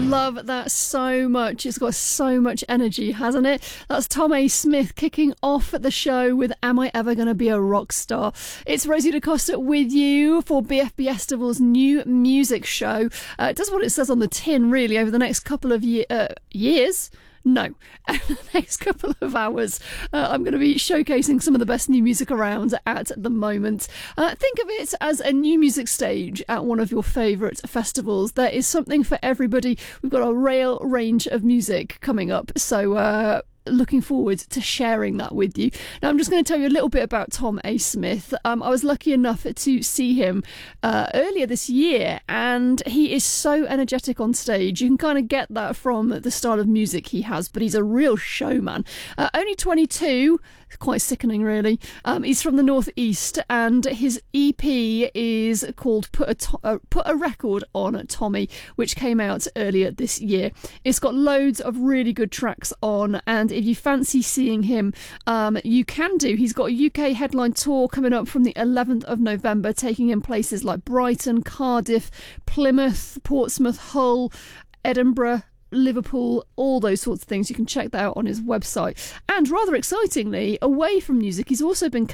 love that so much. It's got so much energy, hasn't it? That's Tom A. Smith kicking off the show with Am I Ever Gonna Be a Rock Star? It's Rosie DaCosta with you for BFB Estival's new music show. It does what it says on the tin, really, over the next couple of years. No, the next couple of hours, I'm going to be showcasing some of the best new music around at the moment. Think of it as a new music stage at one of your favourite festivals. There is something for everybody. We've got a real range of music coming up, so looking forward to sharing that with you. Now, I'm just going to tell you a little bit about Tom A. Smith. I was lucky enough to see him earlier this year, and he is so energetic on stage. You can kind of get that from the style of music he has, but he's a real showman. Only 22, quite sickening, really. He's from the Northeast, and his EP is called Put a Record on Tommy, which came out earlier this year. It's got loads of really good tracks on, and if you fancy seeing him, you can do. He's got a UK headline tour coming up from the 11th of November, taking in places like Brighton, Cardiff, Plymouth, Portsmouth, Hull, Edinburgh, Liverpool, all those sorts of things. You can check that out on his website. And rather excitingly, away from music, he's also been